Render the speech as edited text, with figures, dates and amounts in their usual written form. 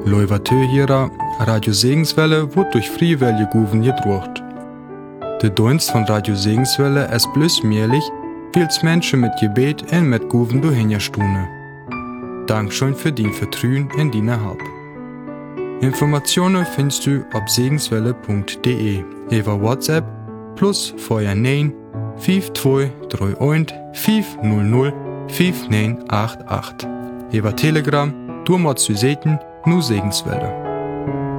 Leuvatö hierer Radio Segenswelle wird durch Freiwillige Guven gedruckt. Der Dienst von Radio Segenswelle ist bloß möglich, weil es Menschen mit Gebet und mit Guven durchhinstune. Dankeschön für dein Vertrauen in deine Help. Informationen findest du auf segenswelle.de über WhatsApp plus Feuer 9 5231 500 5988. Über Telegram, du machst du Seiten, nur Segenswelle.